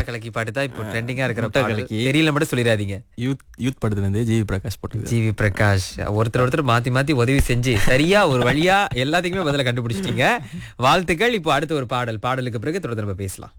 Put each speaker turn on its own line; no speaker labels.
கலக்கி பாட்டு தான் இப்போ ட்ரெண்டிங்கா இருக்கிற
முட்டை
பாடல்.
கலக்கி.
தெரியல மட்டும் சொல்லிடாதீங்க.
யூத் படத்துல இருந்து ஜிவி பிரகாஷ் போட்டு
ஜிவி பிரகாஷ் ஒருத்தர் மாத்தி மாத்தி உதவி செஞ்சு சரியா ஒரு வழியா எல்லாத்துக்குமே பதில கண்டுபிடிச்சிட்டீங்க. வாழ்த்துக்கள். இப்போ அடுத்த ஒரு பாடலுக்கு பிறகு தொடர்ந்து நம்ம பேசலாம்.